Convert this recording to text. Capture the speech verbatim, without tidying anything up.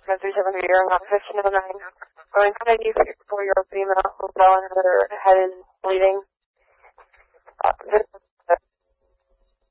Customer three seven three, you're on fifteen oh nine. Going to I D for your female who's well and her head is bleeding. Uh, this